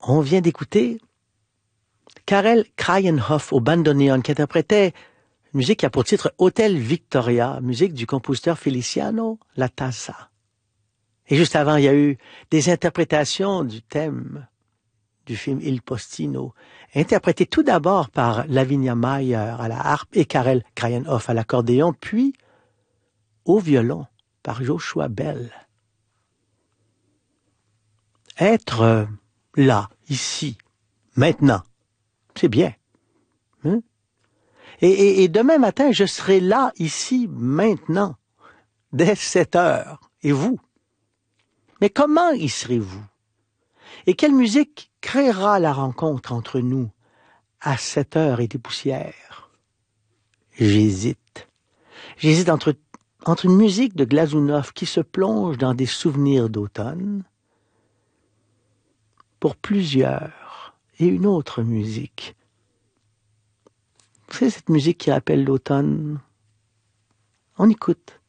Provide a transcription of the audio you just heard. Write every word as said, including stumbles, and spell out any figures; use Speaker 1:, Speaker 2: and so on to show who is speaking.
Speaker 1: On vient d'écouter Karel Kraaienhof au bandoneon qui interprétait une musique qui a pour titre Hôtel Victoria, musique du compositeur Feliciano Latassa. Et juste avant, il y a eu des interprétations du thème du film Il Postino, interprété tout d'abord par Lavinia Mayer à la harpe et Karel Kraaienhof à l'accordéon, puis au violon par Joshua Bell. Être euh, là, ici, maintenant, c'est bien. Hein? Et, et, et demain matin, je serai là, ici, maintenant, dès sept heures. Et vous? Mais comment y serez-vous? Et quelle musique créera la rencontre entre nous à sept heures et des poussières? J'hésite. J'hésite entre, entre une musique de Glazunov qui se plonge dans des souvenirs d'automne pour plusieurs et une autre musique. Vous savez, cette musique qui rappelle l'automne? On écoute.